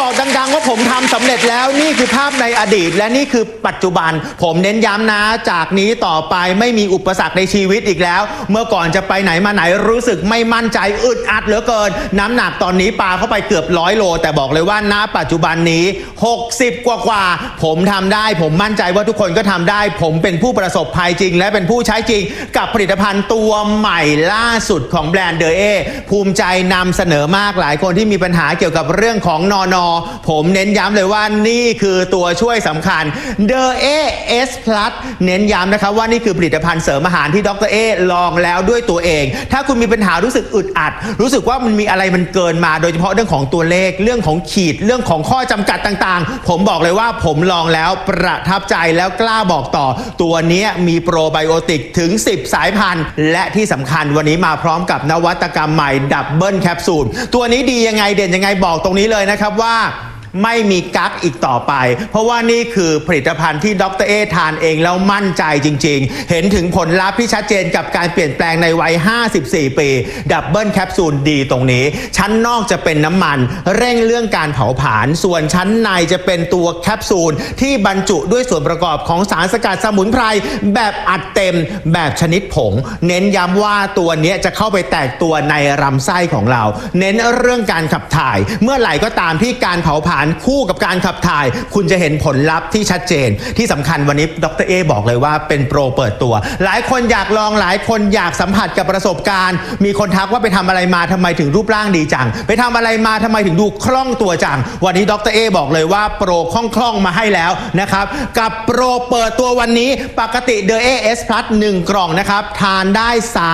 บอกดังๆว่าผมทำสำเร็จแล้วนี่คือภาพในอดีตและนี่คือปัจจุบันผมเน้นย้ำนะจากนี้ต่อไปไม่มีอุปสรรคในชีวิตอีกแล้วเมื่อก่อนจะไปไหนมาไหนรู้สึกไม่มั่นใจอึดอัดเหลือเกินน้ำหนักตอนนี้ปาเข้าไปเกือบ100 โลแต่บอกเลยว่าณปัจจุบันนี้60กว่าผมทำได้ผมมั่นใจว่าทุกคนก็ทำได้ผมเป็นผู้ประสบภัยจริงและเป็นผู้ใช้จริงกับผลิตภัณฑ์ตัวใหม่ล่าสุดของแบรนด์เดอเอภูมิใจนำเสนอมากหลายคนที่มีปัญหาเกี่ยวกับเรื่องของนอนอผมเน้นย้ำเลยว่านี่คือตัวช่วยสำคัญ The AS Plus เน้นย้ำนะครับว่านี่คือผลิตภัณฑ์เสริมอาหารที่ดรเอลองแล้วด้วยตัวเองถ้าคุณมีปัญหารู้สึกอึดอัดรู้สึกว่ามันมีอะไรมันเกินมาโดยเฉพาะเรื่องของตัวเลขเรื่องของขีดเรื่องของข้อจำกัดต่างๆผมบอกเลยว่าผมลองแล้วประทับใจแล้วกล้าบอกต่อตัวนี้มีโปรไบโอติกถึง10 สายพันธุ์และที่สำคัญวันนี้มาพร้อมกับนวัตกรรมใหม่ดับเบิลแคปซูลตัวนี้ดียังไงเด่นยังไงบอกตรงนี้เลยนะครับว่าไม่มีกั๊กอีกต่อไปเพราะว่านี่คือผลิตภัณฑ์ที่ดรเอทานเองแล้วมั่นใจจริงๆเห็นถึงผลลัพธ์ที่ชัดเจนกับการเปลี่ยนแปลงในวัย54 ปีดับเบิลแคปซูลดีตรงนี้ชั้นนอกจะเป็นน้ำมันเร่งเรื่องการเผาผลาญส่วนชั้นในจะเป็นตัวแคปซูลที่บรรจุด้วยส่วนประกอบของสารสกัดสมุนไพรแบบอัดเต็มแบบชนิดผงเน้นย้ำว่าตัวนี้จะเข้าไปแตกตัวในลำไส้ของเราเน้นเรื่องการขับถ่ายเมื่อไหร่ก็ตามที่การเผาผลาญคู่กับการขับถ่ายคุณจะเห็นผลลัพธ์ที่ชัดเจนที่สำคัญวันนี้ดรเอบอกเลยว่าเป็นโปรเปิดตัวหลายคนอยากลองหลายคนอยากสัมผัสกับประสบการณ์มีคนทักว่าไปทำอะไรมาทำไมถึงรูปร่างดีจังไปทำอะไรมาทำไมถึงดูคล่องตัวจังวันนี้ดรเอบอกเลยว่าโปรคล่องมาให้แล้วนะครับกับโปรเปิดตัววันนี้ปกติ The AS Plus 1 กล่องนะครับทานได้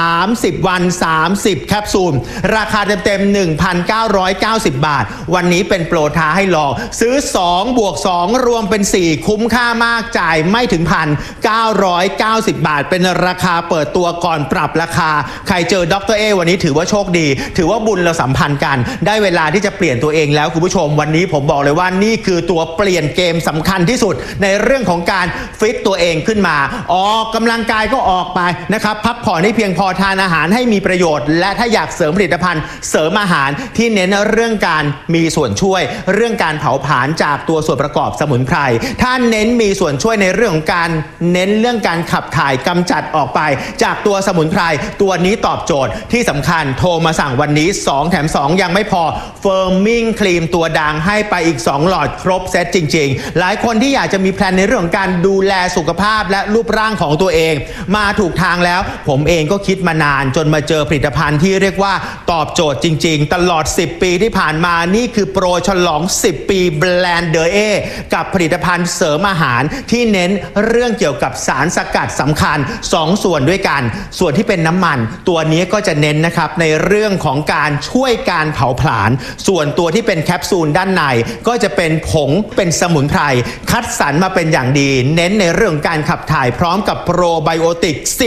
30 วัน30แคปซูลราคาเต็มๆ 1,990 บาทวันนี้เป็นโปรท้าให้ลองซื้อ2 บวก 2รวมเป็น4คุ้มค่ามากจ่ายไม่ถึง1,990 บาทเป็นราคาเปิดตัวก่อนปรับราคาใครเจอดรเอวันนี้ถือว่าโชคดีถือว่าบุญเราสัมพันธ์กันได้เวลาที่จะเปลี่ยนตัวเองแล้วคุณผู้ชมวันนี้ผมบอกเลยว่านี่คือตัวเปลี่ยนเกมสำคัญที่สุดในเรื่องของการฟิตตัวเองขึ้นมาออกกำลังกายก็ออกไปนะครับพักผ่อนให้เพียงพอทานอาหารให้มีประโยชน์และถ้าอยากเสริมผลิตภัณฑ์เสริมอาหารที่เน้นเรื่องการมีส่วนช่วยเรื่องการเผาผลาญจากตัวส่วนประกอบสมุนไพรถ้าเน้นมีส่วนช่วยในเรื่องของการเน้นเรื่องการขับถ่ายกำจัดออกไปจากตัวสมุนไพรตัวนี้ตอบโจทย์ที่สำคัญโทรมาสั่งวันนี้2 แถม 2ยังไม่พอเฟิร์มมิ่งครีมตัวดังให้ไปอีก2 หลอดครบเซตจริงๆหลายคนที่อยากจะมีแพลนในเรื่องของการดูแลสุขภาพและรูปร่างของตัวเองมาถูกทางแล้วผมเองก็คิดมานานจนมาเจอผลิตภัณฑ์ที่เรียกว่าตอบโจทย์จริงๆตลอด10 ปีที่ผ่านมานี่คือโปรฉลอง10 ปีแบรนด์เดอเอกับผลิตภัณฑ์เสริมอาหารที่เน้นเรื่องเกี่ยวกับสารสกัดสำคัญ2 ส่วนด้วยกันส่วนที่เป็นน้ำมันตัวนี้ก็จะเน้นนะครับในเรื่องของการช่วยการเผาผลาญส่วนตัวที่เป็นแคปซูลด้านในก็จะเป็นผงเป็นสมุนไพรคัดสรรมาเป็นอย่างดีเน้นในเรื่องการขับถ่ายพร้อมกับโปรไบโอติก